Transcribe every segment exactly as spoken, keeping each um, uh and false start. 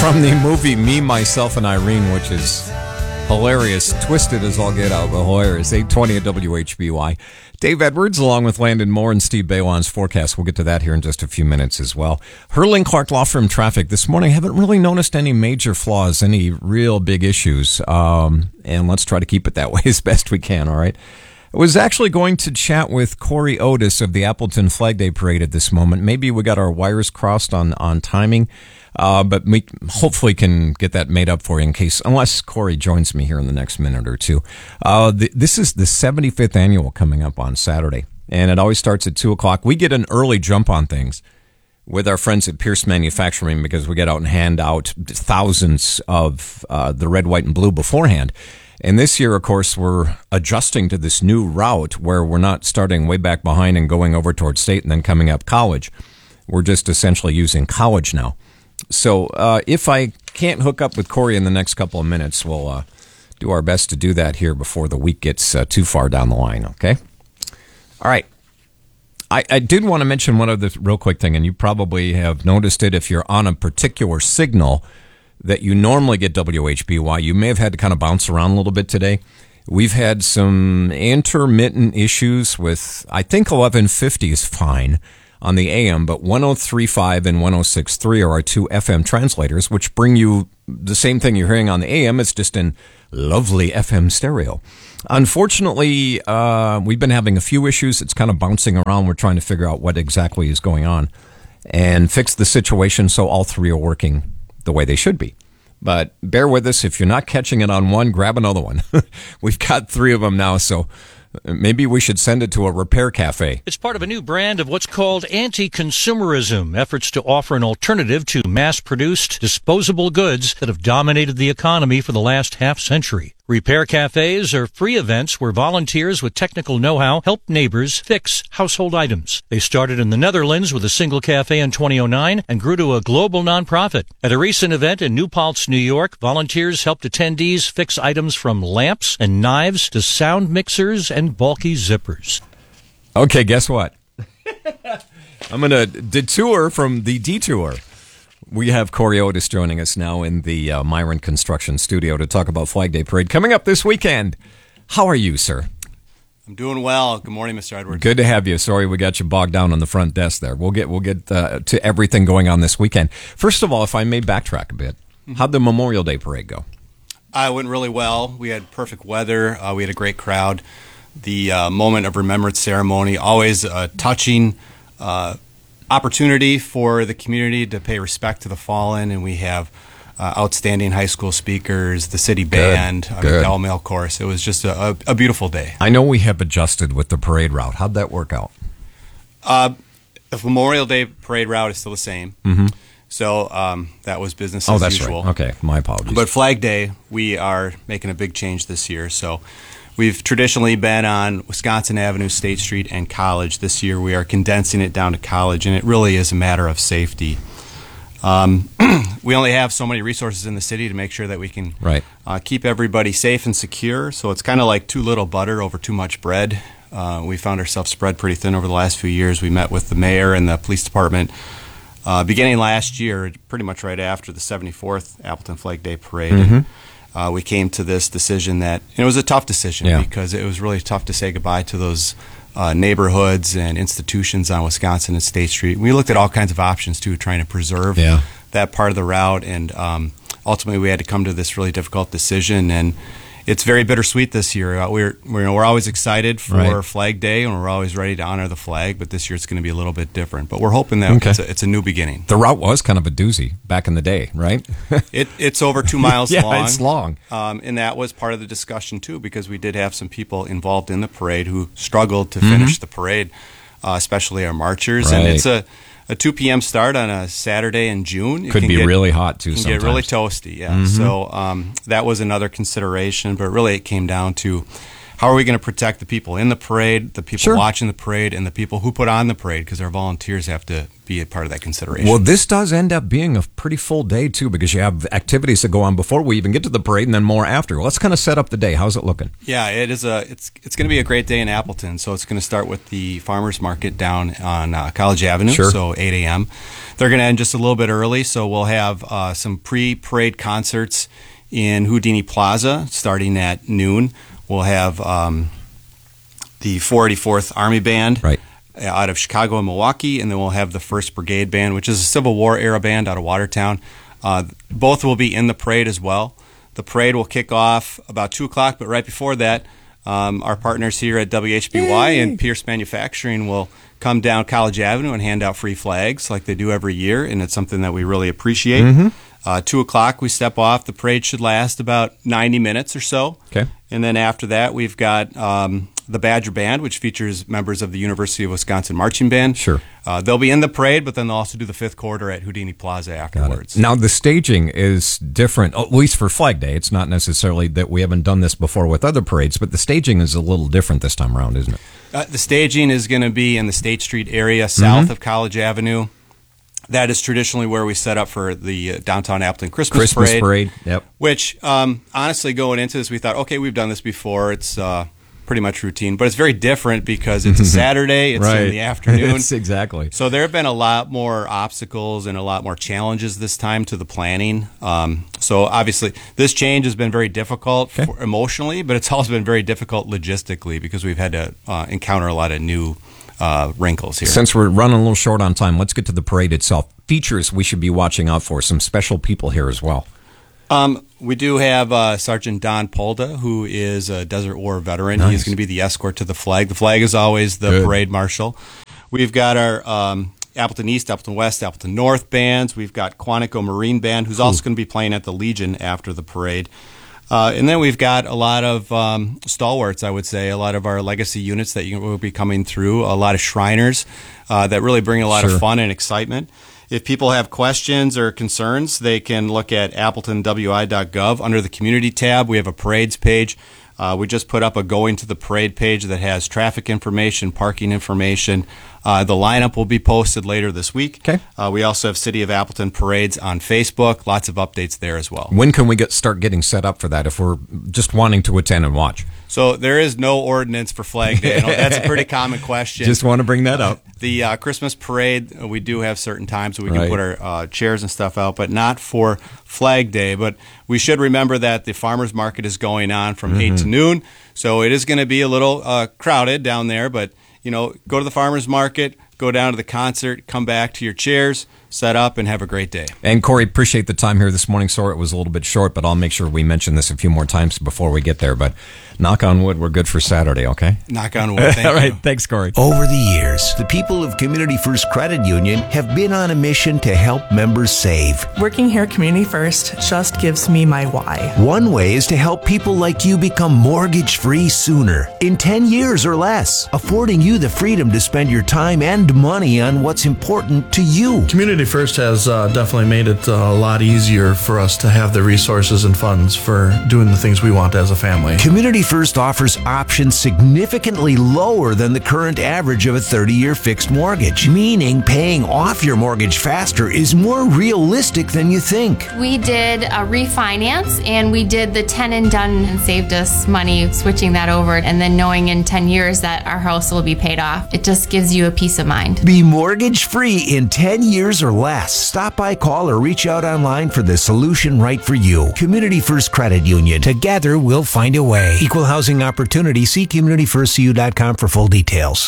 from the movie Me, Myself, and Irene, which is hilarious, twisted as all get out, but hilarious. eight twenty at W H B Y. Dave Edwards, along with Landon Moore and Steve Bailon's forecast. We'll get to that here in just a few minutes as well. Hurling Clark Law Firm traffic this morning. Haven't really noticed any major flaws, any real big issues. Um, and let's try to keep it that way as best we can, all right? I was actually going to chat with Corey Otis of the Appleton Flag Day Parade at this moment. Maybe we got our wires crossed on, on timing, uh, but we hopefully can get that made up for you in case, unless Corey joins me here in the next minute or two. Uh, the, this is the seventy-fifth annual coming up on Saturday, and it always starts at two o'clock. We get an early jump on things with our friends at Pierce Manufacturing because we get out and hand out thousands of uh, the red, white, and blue beforehand. And this year, of course, we're adjusting to this new route where we're not starting way back behind and going over towards State and then coming up College. We're just essentially using College now. So uh, if I can't hook up with Corey in the next couple of minutes, we'll uh, do our best to do that here before the week gets uh, too far down the line, okay? All right. I, I did want to mention one other real quick thing, and you probably have noticed it if you're on a particular signal that you normally get W H B Y. You may have had to kind of bounce around a little bit today. We've had some intermittent issues with, I think eleven fifty is fine on the A M, but one oh three point five and one oh six point three are our two F M translators, which bring you the same thing you're hearing on the A M. It's just in lovely F M stereo. Unfortunately, uh, we've been having a few issues. It's kind of bouncing around. We're trying to figure out what exactly is going on and fix the situation so all three are working the way they should be. But bear with us. If you're not catching it on one, grab another one. We've got three of them now, so maybe we should send it to a repair cafe. It's part of a new brand of what's called anti-consumerism, efforts to offer an alternative to mass-produced, disposable goods that have dominated the economy for the last half-century. Repair cafes are free events where volunteers with technical know-how help neighbors fix household items. They started in the Netherlands with a single cafe in two thousand nine and grew to a global nonprofit. At a recent event in New Paltz, New York, volunteers helped attendees fix items from lamps and knives to sound mixers and bulky zippers. Okay, guess what? I'm going to detour from the detour. We have Corey Otis joining us now in the uh, Myron Construction Studio to talk about Flag Day Parade coming up this weekend. How are you, sir? I'm doing well. Good morning, Mister Edwards. Good to have you. Sorry we got you bogged down on the front desk there. We'll get we'll get uh, to everything going on this weekend. First of all, if I may backtrack a bit, mm-hmm. How'd the Memorial Day Parade go? Uh, it went really well. We had perfect weather. Uh, we had a great crowd. The uh, moment of remembrance ceremony, always uh, touching uh opportunity for the community to pay respect to the fallen, and we have uh, outstanding high school speakers, the city band, a Del Mail Chorus. It was just a, a, a beautiful day. I know we have adjusted with the parade route. How'd that work out? Uh, the Memorial Day parade route is still the same. Mm-hmm. So um, that was business oh, as that's usual. Right. Okay, my apologies. But Flag Day, we are making a big change this year. So we've traditionally been on Wisconsin Avenue, State Street, and College. This year we are condensing it down to College, and it really is a matter of safety. Um, we only have so many resources in the city to make sure that we can right. uh, keep everybody safe and secure. So it's kind of like too little butter over too much bread. Uh, we found ourselves spread pretty thin over the last few years. We met with the mayor and the police department uh, beginning last year, pretty much right after the seventy-fourth Appleton Flag Day Parade. Mm-hmm. And, Uh, we came to this decision that and it was a tough decision yeah. because it was really tough to say goodbye to those uh, neighborhoods and institutions on Wisconsin and State Street. We looked at all kinds of options too, trying to preserve yeah. that part of the route, and um, ultimately we had to come to this really difficult decision. And it's very bittersweet this year. Uh, we're we're, we're always excited for right. Flag Day, and we're always ready to honor the flag. But this year it's going to be a little bit different. But we're hoping that okay. it's, a, it's a new beginning. The route was kind of a doozy back in the day, right? it It's over two miles yeah, long. it's long. Um, and that was part of the discussion, too, because we did have some people involved in the parade who struggled to mm-hmm. finish the parade, uh, especially our marchers. Right. And it's a, a two p.m. start on a Saturday in June. It Could can be get, really hot, too, can sometimes. get really toasty, yeah. Mm-hmm. So um, that was another consideration, but really it came down to how are we going to protect the people in the parade, the people Sure. watching the parade, and the people who put on the parade, because our volunteers have to be a part of that consideration. Well, this does end up being a pretty full day, too, because you have activities that go on before we even get to the parade and then more after. Let's kind of set up the day. How's it looking? Yeah, it is a it's it's going to be a great day in Appleton. So it's going to start with the farmers market down on uh, College Avenue, Sure. so eight a.m. They're going to end just a little bit early, so we'll have uh, some pre-parade concerts in Houdini Plaza starting at noon. We'll have um, the four eighty-fourth Army Band Right. out of Chicago and Milwaukee, and then we'll have the first Brigade Band, which is a Civil War era band out of Watertown. Uh, both will be in the parade as well. The parade will kick off about two o'clock, but right before that, um, our partners here at W H B Y and Pierce Manufacturing will come down College Avenue and hand out free flags like they do every year, and it's something that we really appreciate. Mm-hmm. Uh, two o'clock, we step off. The parade should last about ninety minutes or so. Okay. And then after that, we've got um, the Badger Band, which features members of the University of Wisconsin Marching Band. Sure. Uh, they'll be in the parade, but then they'll also do the fifth quarter at Houdini Plaza afterwards. Now, the staging is different, at least for Flag Day. It's not necessarily that we haven't done this before with other parades, but the staging is a little different this time around, isn't it? Uh, the staging is going to be in the State Street area south Mm-hmm. of College Avenue. That is traditionally where we set up for the uh, downtown Appleton Christmas, Christmas parade. parade, yep. Which, um, honestly, going into this, we thought, okay, we've done this before. It's uh, pretty much routine, but it's very different because it's a Saturday. It's in the afternoon. It's exactly. So there have been a lot more obstacles and a lot more challenges this time to the planning. Um, so obviously, this change has been very difficult Okay. for, emotionally, but it's also been very difficult logistically because we've had to uh, encounter a lot of new uh, wrinkles here. Since we're running a little short on time, let's get to the parade itself. Features we should be watching out for. Some special people here as well. Um, we do have uh, Sergeant Don Polda, who is a Desert War veteran. Nice. He's going to be the escort to the flag. The flag is always the Good. parade marshal. We've got our um, Appleton East, Appleton West, Appleton North bands. We've got Quantico Marine Band, who's also going to be playing at the Legion after the parade. Uh, and then we've got a lot of um, stalwarts, I would say, a lot of our legacy units that you will be coming through, a lot of Shriners uh, that really bring a lot Sure. of fun and excitement. If people have questions or concerns, they can look at appleton w i dot gov under the community tab. We have a parades page. Uh, we just put up a going to the parade page that has traffic information, parking information. Uh, the lineup will be posted later this week. Okay. Uh, we also have City of Appleton parades on Facebook. Lots of updates there as well. When can we get start getting set up for that if we're just wanting to attend and watch? So there is no ordinance for Flag Day. I know that's a pretty common question. Just want to bring that up. The uh, Christmas parade, uh, we do have certain times we can Right. put our uh, chairs and stuff out, but not for Flag Day. But we should remember that the farmers market is going on from eight to noon, so it is going to be a little uh, crowded down there. But you know, go to the farmers market, go down to the concert, come back to your chairs, set up, and have a great day. And Corey, appreciate the time here this morning. Sorry it was a little bit short, but I'll make sure we mention this a few more times before we get there. But knock on wood, we're good for Saturday, okay? Knock on wood. Thank All right, you. thanks, Corey. Over the years, the people of Community First Credit Union have been on a mission to help members save. Working here at Community First just gives me my why. One way is to help people like you become mortgage-free sooner, in ten years or less, affording you the freedom to spend your time and money on what's important to you. Community First has uh, definitely made it uh, a lot easier for us to have the resources and funds for doing the things we want as a family. Community First offers options significantly lower than the current average of a thirty-year fixed mortgage, meaning paying off your mortgage faster is more realistic than you think. We did a refinance and we did the ten and done and saved us money switching that over, and then knowing in ten years that our house will be paid off. It just gives you a peace of mind. Be mortgage-free in ten years or less. Stop by, call, or reach out online for the solution right for you. Community First Credit Union. Together, we'll find a way. Equal housing opportunity. See community first c u dot com for full details.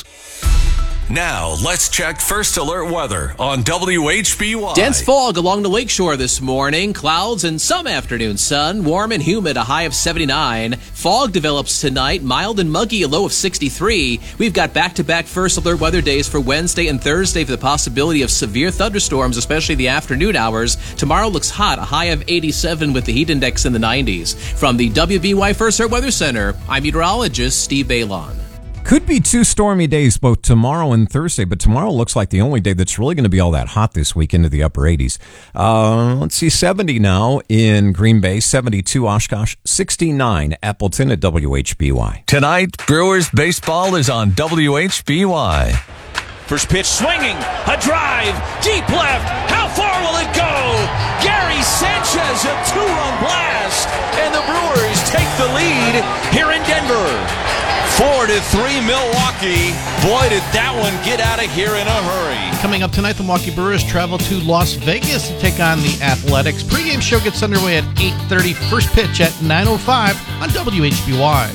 Now, let's check First Alert weather on W H B Y. Dense fog along the lakeshore this morning. Clouds and some afternoon sun. Warm and humid, a high of seventy-nine. Fog develops tonight. Mild and muggy, a low of sixty-three. We've got back-to-back First Alert weather days for Wednesday and Thursday for the possibility of severe thunderstorms, especially the afternoon hours. Tomorrow looks hot, a high of eighty-seven with the heat index in the nineties. From the W B Y First Alert Weather Center, I'm meteorologist Steve Balon. Could be two stormy days both tomorrow and Thursday, but tomorrow looks like the only day that's really going to be all that hot this week, into the upper eighties. Uh, let's see, seventy now in Green Bay, seventy-two Oshkosh, sixty-nine Appleton at W H B Y. Tonight, Brewers baseball is on W H B Y. First pitch swinging, a drive, deep left, how far will it go? Gary Sanchez, a two-run blast, and the Brewers take the lead here in Denver. Four to three Milwaukee. Boy, did that one get out of here in a hurry. Coming up tonight, the Milwaukee Brewers travel to Las Vegas to take on the Athletics. Pre-game show gets underway at eight thirty. First pitch at nine oh five on W H B Y.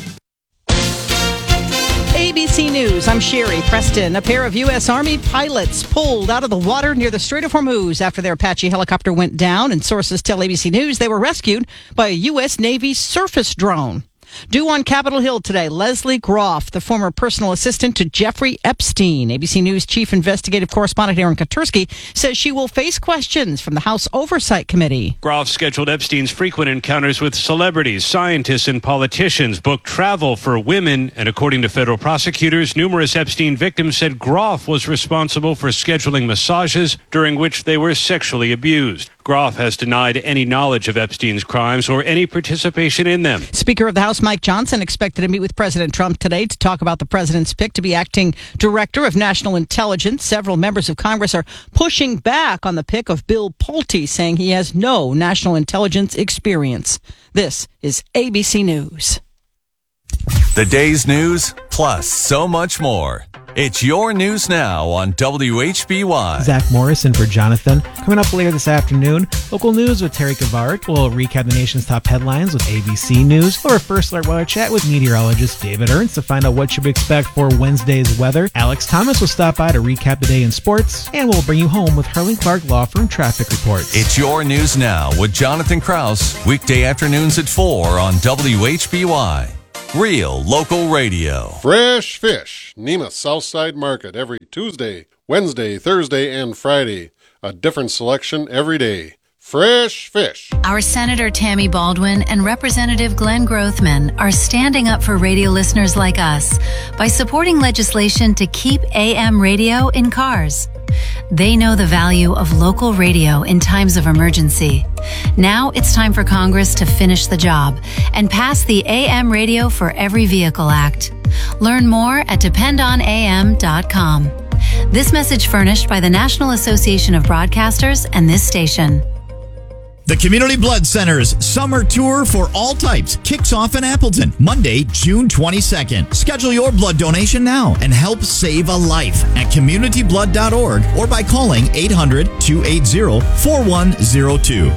A B C News, I'm Sherry Preston. A pair of U S. Army pilots pulled out of the water near the Strait of Hormuz after their Apache helicopter went down, and sources tell A B C News they were rescued by a U S. Navy surface drone. Due on Capitol Hill today, Leslie Groff, the former personal assistant to Jeffrey Epstein. A B C News chief investigative correspondent Aaron Katursky says she will face questions from the House Oversight Committee. Groff scheduled Epstein's frequent encounters with celebrities, scientists, and politicians, booked travel for women, and according to federal prosecutors, numerous Epstein victims said Groff was responsible for scheduling massages during which they were sexually abused. Groff has denied any knowledge of Epstein's crimes or any participation in them. Speaker of the House Mike Johnson expected to meet with President Trump today to talk about the president's pick to be acting director of national intelligence. Several members of Congress are pushing back on the pick of Bill Pulte, saying he has no national intelligence experience. This is A B C News. The day's news, plus so much more. It's your news now on W H B Y. Zach Morrison for Jonathan. Coming up later this afternoon, local news with Terry Kavarik. We'll recap the nation's top headlines with A B C News. Or a First Alert Weather Chat with meteorologist David Ernst to find out what you should expect for Wednesday's weather. Alex Thomas will stop by to recap the day in sports. And we'll bring you home with Harlan Clark Law Firm traffic reports. It's your news now with Jonathan Krause. Weekday afternoons at four on W H B Y. Real local radio. Fresh fish. Nema Southside Market every Tuesday, Wednesday, Thursday, and Friday. A different selection every day. Fresh fish. Our Senator Tammy Baldwin and Representative Glenn Grothman are standing up for radio listeners like us by supporting legislation to keep A M radio in cars. They know the value of local radio in times of emergency. Now it's time for Congress to finish the job and pass the A M Radio for Every Vehicle Act. Learn more at depend on A M dot com. This message furnished by the National Association of Broadcasters and this station. The Community Blood Center's Summer Tour for All Types kicks off in Appleton Monday, June twenty-second. Schedule your blood donation now and help save a life at community blood dot org or by calling eight hundred, two eight zero, four one zero two.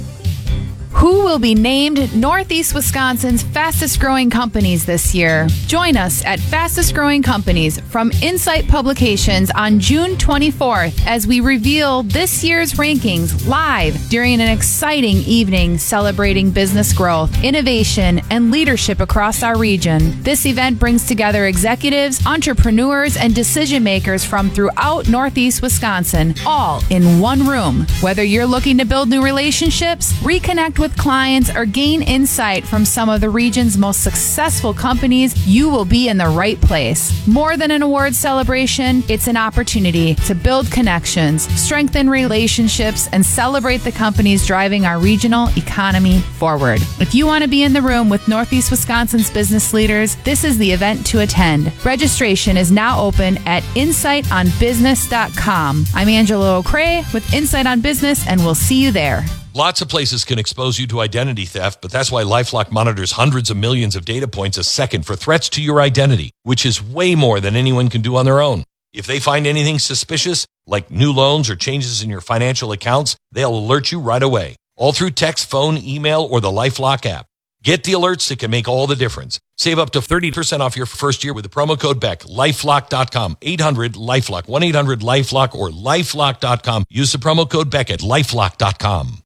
Who will be named Northeast Wisconsin's fastest growing companies this year? Join us at Fastest Growing Companies from Insight Publications on June twenty-fourth as we reveal this year's rankings live during an exciting evening celebrating business growth, innovation, and leadership across our region. This event brings together executives, entrepreneurs, and decision makers from throughout Northeast Wisconsin, all in one room. Whether you're looking to build new relationships, reconnect with with clients, or gain insight from some of the region's most successful companies, you will be in the right place. More than an award celebration, it's an opportunity to build connections, strengthen relationships, and celebrate the companies driving our regional economy forward. If you want to be in the room with Northeast Wisconsin's business leaders, this is the event to attend. Registration is now open at insight on business dot com. I'm Angela O'Cray with Insight on Business, and we'll see you there. Lots of places can expose you to identity theft, but that's why LifeLock monitors hundreds of millions of data points a second for threats to your identity, which is way more than anyone can do on their own. If they find anything suspicious, like new loans or changes in your financial accounts, they'll alert you right away, all through text, phone, email, or the LifeLock app. Get the alerts that can make all the difference. Save up to thirty percent off your first year with the promo code B E C K, lifelock dot com, eight hundred LifeLock, one eight hundred LifeLock, or lifelock dot com. Use the promo code B E C K at lifelock dot com.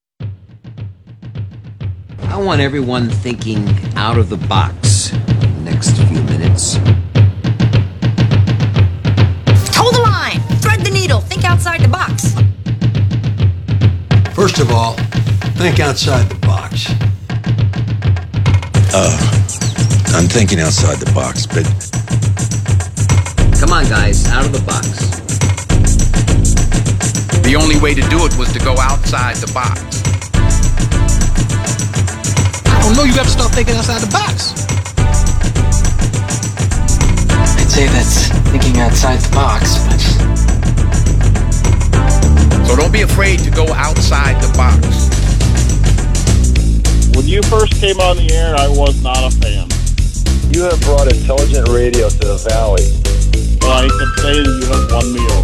I want everyone thinking out of the box the next few minutes. Toe the line! Thread the needle! Think outside the box! First of all, think outside the box. Uh, I'm thinking outside the box, but Come on, guys, out of the box. The only way to do it was to go outside the box. I don't know, you gotta start thinking outside the box. I'd say that's thinking outside the box, but... So don't be afraid to go outside the box. When you first came on the air, I was not a fan. You have brought intelligent radio to the Valley. Well, I can say that you have won me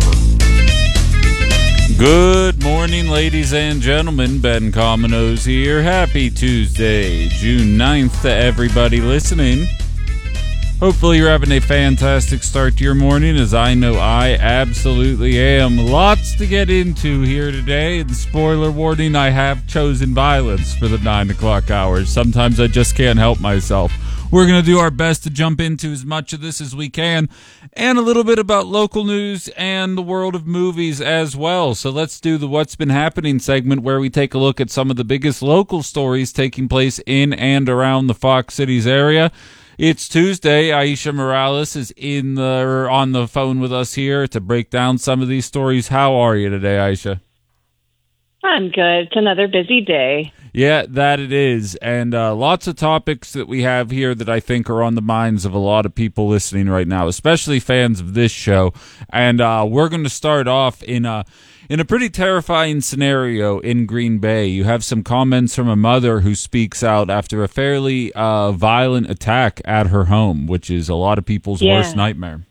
over. Good morning, ladies and gentlemen. Ben Cominos here. Happy Tuesday, June ninth to everybody listening. Hopefully you're having a fantastic start to your morning, as I know I absolutely am. Lots to get into here today, and spoiler warning, I have chosen violence for the nine o'clock hours. Sometimes I just can't help myself. We're going to do our best to jump into as much of this as we can, and a little bit about local news and the world of movies as well. So let's do the What's Been Happening segment, where we take a look at some of the biggest local stories taking place in and around the Fox Cities area. It's Tuesday. Aisha Morales is in the on the phone with us here to break down some of these stories. How are you today, Aisha? I'm good. It's another busy day. Yeah, that it is. And uh, lots of topics that we have here that I think are on the minds of a lot of people listening right now, especially fans of this show. And uh, we're going to start off in a, in a pretty terrifying scenario in Green Bay. You have some comments from a mother who speaks out after a fairly uh, violent attack at her home, which is a lot of people's Yeah. worst nightmare.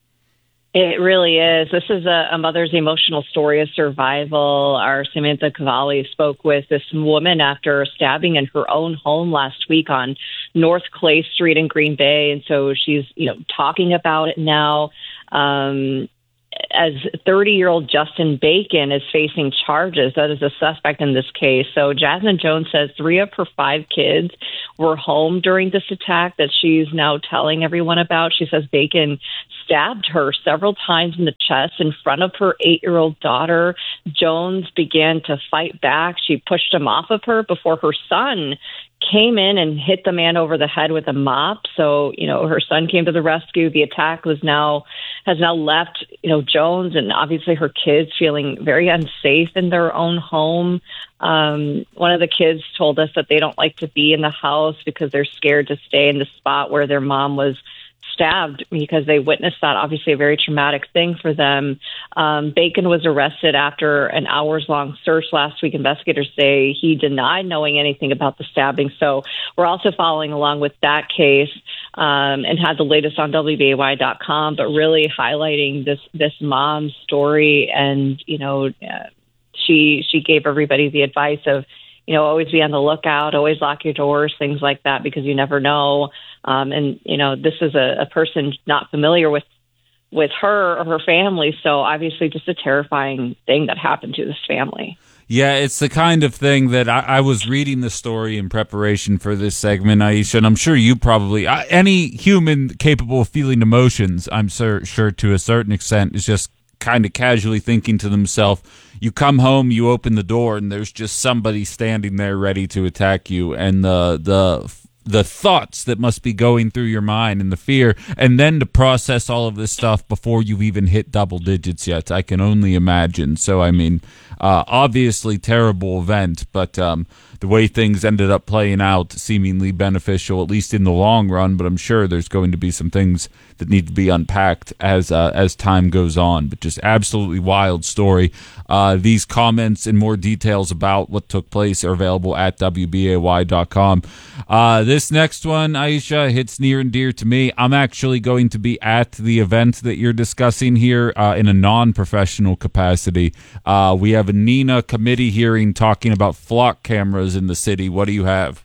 It really is. This is a, a mother's emotional story of survival. Our Samantha Cavalli spoke with this woman after a stabbing in her own home last week on North Clay Street in Green Bay. And so she's, you know, talking about it now. Um, as thirty-year-old Justin Bacon is facing charges. That is a suspect in this case. So Jasmine Jones says three of her five kids were home during this attack that she's now telling everyone about. She says Bacon stabbed her several times in the chest in front of her eight-year-old daughter. Jones began to fight back. She pushed him off of her before her son came in and hit the man over the head with a mop. So, you know, her son came to the rescue. The attack was now, has now left, you know, Jones and obviously her kids feeling very unsafe in their own home. Um, one of the kids told us that they don't like to be in the house because they're scared to stay in the spot where their mom was stabbed, because they witnessed that, obviously a very traumatic thing for them. Um, Bacon was arrested after an hours-long search last week. Investigators say he denied knowing anything about the stabbing. So we're also following along with that case um, and had the latest on W B A Y dot com, but really highlighting this this mom's story. And, you know, uh, she she gave everybody the advice of, you know, always be on the lookout, always lock your doors, things like that, because you never know. Um, and, you know, this is a, a person not familiar with with her or her family. So obviously just a terrifying thing that happened to this family. Yeah, it's the kind of thing that I, I was reading the story in preparation for this segment, Aisha, and I'm sure you probably, uh, any human capable of feeling emotions, I'm sure, sure to a certain extent, is just kind of casually thinking to themselves, you come home, you open the door, and there's just somebody standing there ready to attack you, and the the the thoughts that must be going through your mind and the fear, and then to process all of this stuff before you even hit double digits yet, I can only imagine. So, I mean, uh, obviously terrible event, but um, the way things ended up playing out seemingly beneficial, at least in the long run, but I'm sure there's going to be some things that need to be unpacked as uh, as time goes on. But just absolutely wild story. Uh, these comments and more details about what took place are available at W B A Y dot com. Uh, this next one, Aisha, hits near and dear to me. I'm actually going to be at the event that you're discussing here uh, in a non-professional capacity. Uh, we have a NENA committee hearing talking about flock cameras in the city. What do you have?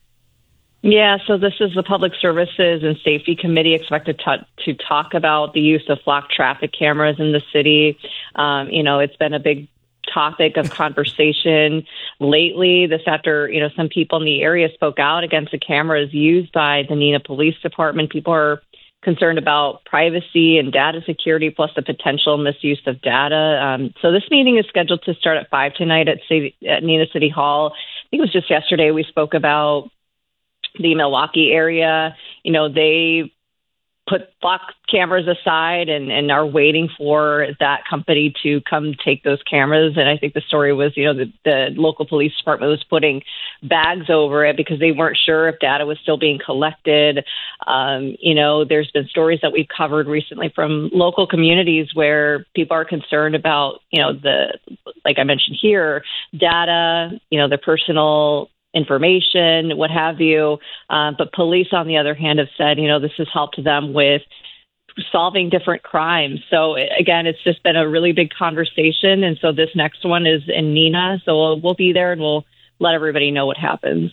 Yeah, so this is the Public Services and Safety Committee expected to, to talk about the use of flock traffic cameras in the city. Um, you know, it's been a big topic of conversation lately. This after, you know, some people in the area spoke out against the cameras used by the NENA Police Department. People are concerned about privacy and data security, plus the potential misuse of data. Um, so this meeting is scheduled to start at five tonight at, City, at NENA City Hall. I think it was just yesterday we spoke about the Milwaukee area. You know, they put block cameras aside and, and are waiting for that company to come take those cameras. And I think the story was, you know, the, the local police department was putting bags over it because they weren't sure if data was still being collected. Um, you know, there's been stories that we've covered recently from local communities where people are concerned about, you know, the, like I mentioned here, data, you know, their personal information, what have you. Uh, but police, on the other hand, have said, you know, this has helped them with solving different crimes. So again, it's just been a really big conversation. And so this next one is in Neenah. So we'll, we'll be there and we'll let everybody know what happens.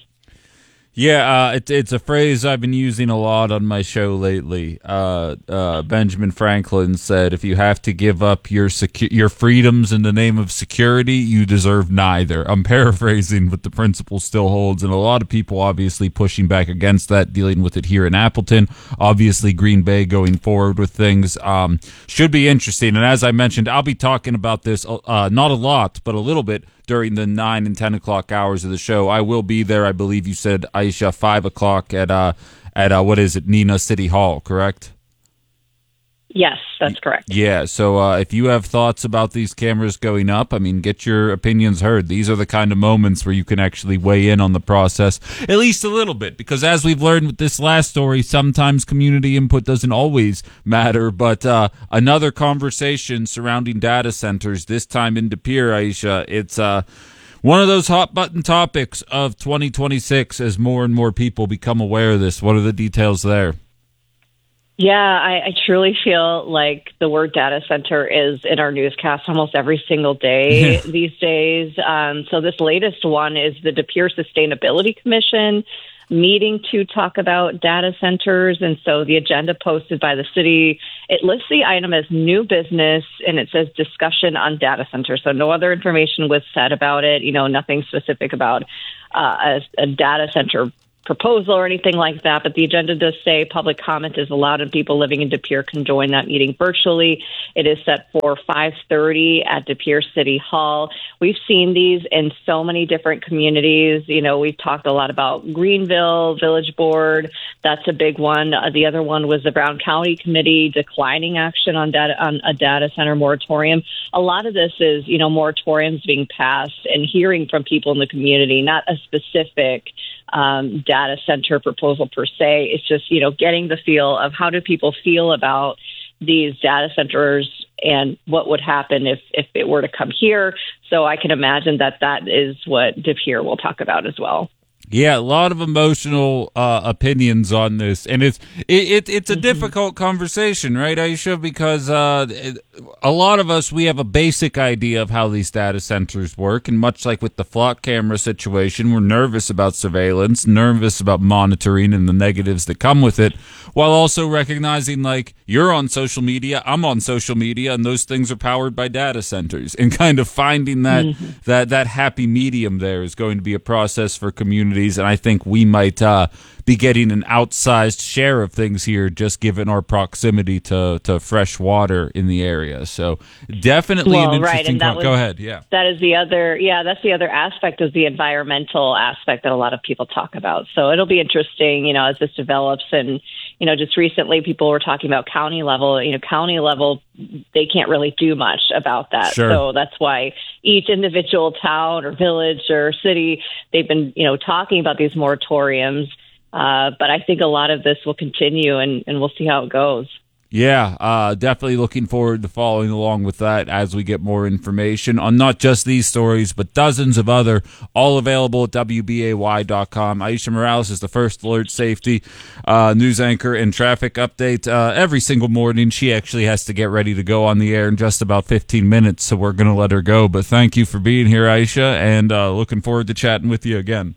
Yeah, uh, it, it's a phrase I've been using a lot on my show lately. Uh, uh, Benjamin Franklin said, if you have to give up your secu- your freedoms in the name of security, you deserve neither. I'm paraphrasing, but the principle still holds, and a lot of people obviously pushing back against that, dealing with it here in Appleton. Obviously, Green Bay going forward with things um, should be interesting. And as I mentioned, I'll be talking about this, uh, not a lot, but a little bit, during the nine and ten o'clock hours of the show. I will be there. I believe you said, Aisha, five o'clock at uh at uh, what is it, Neenah City Hall, correct? Yes, that's correct. Yeah, so uh, if you have thoughts about these cameras going up, I mean, get your opinions heard. These are the kind of moments where you can actually weigh in on the process, at least a little bit, because as we've learned with this last story, sometimes community input doesn't always matter, but uh, another conversation surrounding data centers, this time in De Pere, Aisha, it's uh, one of those hot-button topics of twenty twenty-six as more and more people become aware of this. What are the details there? Yeah, I, I truly feel like the word data center is in our newscast almost every single day yeah. these days. Um, so this latest one is the De Pere Sustainability Commission meeting to talk about data centers. And so the agenda posted by the city, it lists the item as new business and it says discussion on data centers. So no other information was said about it, you know, nothing specific about uh, a, a data center proposal or anything like that, but the agenda does say public comment is allowed and people living in De Pere can join that meeting virtually. It is set for five thirty at De Pere City Hall. We've seen these in so many different communities. You know, we've talked a lot about Greenville, Village Board. That's a big one. Uh, the other one was the Brown County Committee declining action on data on a data center moratorium. A lot of this is, you know, moratoriums being passed and hearing from people in the community, not a specific Um, data center proposal per se. It's just, you know, getting the feel of how do people feel about these data centers and what would happen if, if it were to come here. So I can imagine that that is what De Pere will talk about as well. Yeah, a lot of emotional uh, opinions on this, and it's it, it it's a mm-hmm. difficult conversation, right, Aisha? Because uh, a lot of us, we have a basic idea of how these data centers work, and much like with the flock camera situation, we're nervous about surveillance, nervous about monitoring and the negatives that come with it, while also recognizing, like, you're on social media, I'm on social media, and those things are powered by data centers, and kind of finding that mm-hmm. that that happy medium there is going to be a process for communities. And I think we might uh, be getting an outsized share of things here, just given our proximity to, to fresh water in the area. So definitely well, an interesting. Right, and that co- was, go ahead. Yeah, that is the other. Yeah, that's the other aspect of the environmental aspect that a lot of people talk about. So it'll be interesting, you know, as this develops. And you know, just recently, people were talking about county level. You know, county level, they can't really do much about that. Sure. So that's why each individual town or village or city, they've been, you know, talking about these moratoriums. Uh, but I think a lot of this will continue, and, and we'll see how it goes. Yeah, uh, definitely looking forward to following along with that as we get more information on not just these stories, but dozens of other, all available at W B A Y dot com. Aisha Morales is the First Alert Safety uh, news anchor and traffic update uh, every single morning. She actually has to get ready to go on the air in just about fifteen minutes, so we're going to let her go. But thank you for being here, Aisha, and uh, looking forward to chatting with you again.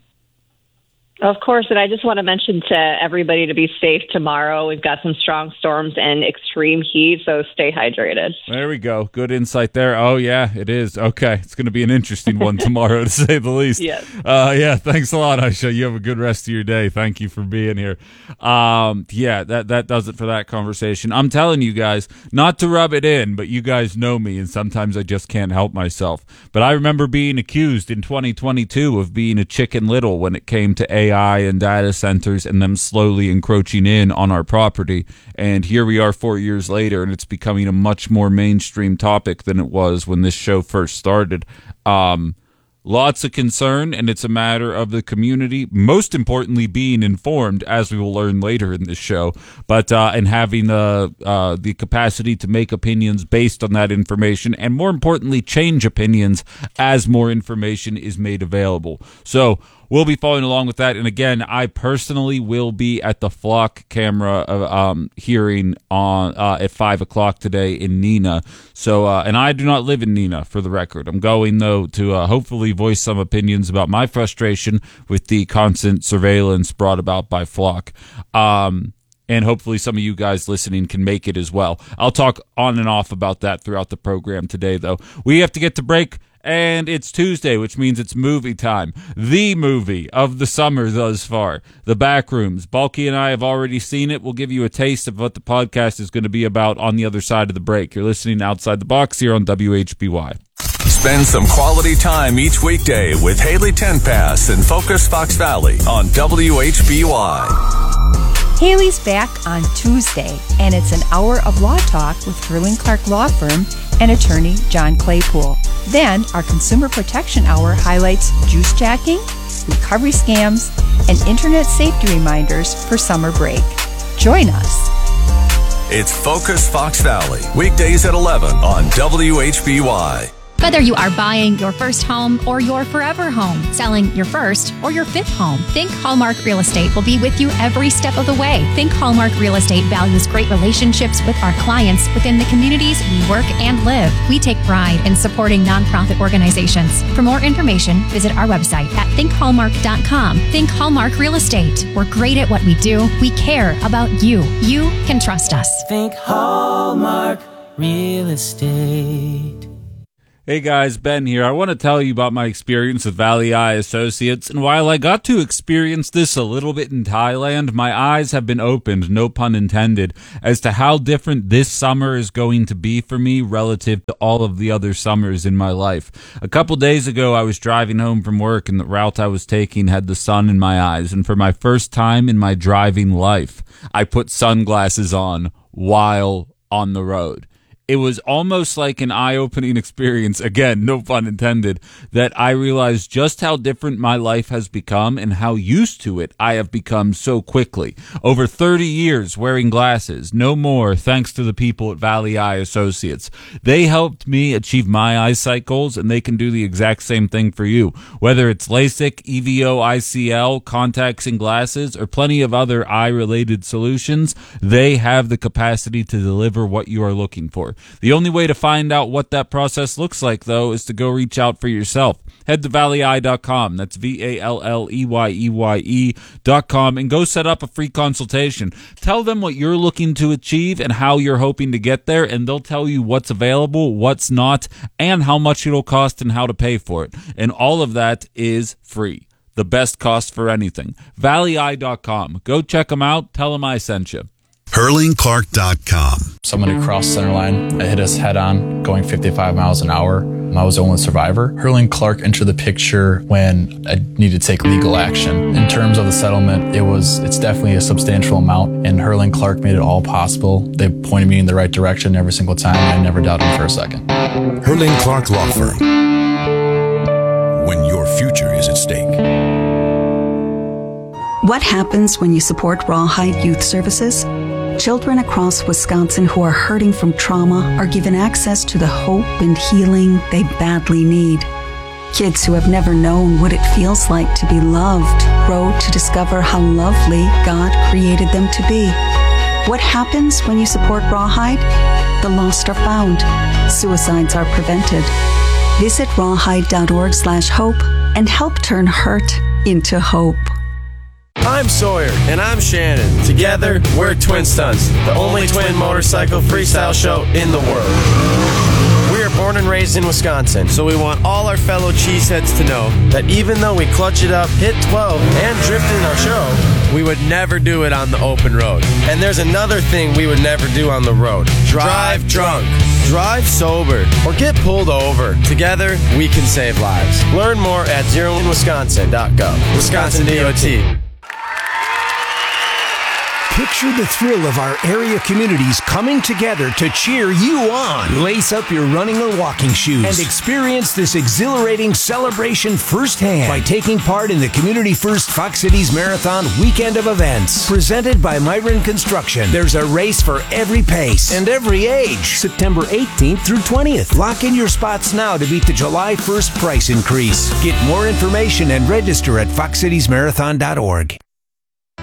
Of course, and I just want to mention to everybody to be safe tomorrow. We've got some strong storms and extreme heat, so stay hydrated. There we go. Good insight there. Oh, yeah, it is. Okay, it's going to be an interesting one tomorrow, to say the least. Yes. Uh, yeah, thanks a lot, Aisha. You have a good rest of your day. Thank you for being here. Um, yeah, that, that does it for that conversation. I'm telling you guys, not to rub it in, but you guys know me, and sometimes I just can't help myself. But I remember being accused in twenty twenty-two of being a Chicken Little when it came to A I. I and data centers and them slowly encroaching in on our property. And here we are four years later, and it's becoming a much more mainstream topic than it was when this show first started. Um, lots of concern, and it's a matter of the community, most importantly, being informed, as we will learn later in this show, but uh, and having the uh, the capacity to make opinions based on that information, and more importantly, change opinions as more information is made available. So we'll be following along with that. And again, I personally will be at the Flock camera uh, um, hearing on uh, at five o'clock today in Neenah. So, uh, and I do not live in Neenah, for the record. I'm going, though, to uh, hopefully voice some opinions about my frustration with the constant surveillance brought about by Flock. Um, and hopefully some of you guys listening can make it as well. I'll talk on and off about that throughout the program today, though. We have to get to break. And it's Tuesday, which means it's movie time. The movie of the summer thus far, The Backrooms. Balky and I have already seen it. We'll give you a taste of what the podcast is going to be about on the other side of the break. You're listening Outside the Box here on W H B Y. Spend some quality time each weekday with Haley Tenpass and Focus Fox Valley on W H B Y. Haley's back on Tuesday, and it's an hour of law talk with Hurling Clark Law Firm and attorney John Claypool. Then, our Consumer Protection Hour highlights juice jacking, recovery scams, and internet safety reminders for summer break. Join us. It's Focus Fox Valley, weekdays at eleven on W H B Y. Whether you are buying your first home or your forever home, selling your first or your fifth home, Think Hallmark Real Estate will be with you every step of the way. Think Hallmark Real Estate values great relationships with our clients within the communities we work and live. We take pride in supporting nonprofit organizations. For more information, visit our website at think hallmark dot com. Think Hallmark Real Estate. We're great at what we do. We care about you. You can trust us. Think Hallmark Real Estate. Hey guys, Ben here. I want to tell you about my experience with Valley Eye Associates, and while I got to experience this a little bit in Thailand, my eyes have been opened, no pun intended, as to how different this summer is going to be for me relative to all of the other summers in my life. A couple days ago, I was driving home from work, and the route I was taking had the sun in my eyes, and for my first time in my driving life, I put sunglasses on while on the road. It was almost like an eye-opening experience, again, no pun intended, that I realized just how different my life has become and how used to it I have become so quickly. Over thirty years wearing glasses, no more, thanks to the people at Valley Eye Associates. They helped me achieve my eyesight goals, and they can do the exact same thing for you. Whether it's LASIK, E V O, I C L, contacts and glasses, or plenty of other eye-related solutions, they have the capacity to deliver what you are looking for. The only way to find out what that process looks like, though, is to go reach out for yourself. Head to valley eye dot com. That's V A L L E Y E Y E dot com, and go set up a free consultation. Tell them what you're looking to achieve and how you're hoping to get there, and they'll tell you what's available, what's not, and how much it'll cost and how to pay for it. And all of that is free. The best cost for anything. valley eye dot com. Go check them out. Tell them I sent you. hurling clark dot com. Someone had crossed center line. It hit us head on, going fifty-five miles an hour. I was the only survivor. Hurling Clark entered the picture when I needed to take legal action. In terms of the settlement, it was it's definitely a substantial amount, and Hurling Clark made it all possible. They pointed me in the right direction every single time, and I never doubted them for a second. Hurling Clark Law Firm. When your future is at stake. What happens when you support Rawhide Youth Services? Children across Wisconsin who are hurting from trauma are given access to the hope and healing they badly need. Kids who have never known what it feels like to be loved grow to discover how lovely God created them to be. What happens when you support Rawhide? The lost are found. Suicides are prevented. Visit rawhide dot org slash hope and help turn hurt into hope. I'm Sawyer, and I'm Shannon. Together, we're Twin Stunts, the only twin motorcycle freestyle show in the world. We are born and raised in Wisconsin, so we want all our fellow cheeseheads to know that even though we clutch it up, hit twelve, and drift in our show, we would never do it on the open road. And there's another thing we would never do on the road. Drive drunk. Drive sober. Or get pulled over. Together, we can save lives. Learn more at zero in wisconsin dot gov. Wisconsin D O T. Picture the thrill of our area communities coming together to cheer you on. Lace up your running or walking shoes and experience this exhilarating celebration firsthand by taking part in the Community First Fox Cities Marathon weekend of events. Presented by Myron Construction, there's a race for every pace and every age. September eighteenth through twentieth. Lock in your spots now to beat the July first price increase. Get more information and register at fox cities marathon dot org.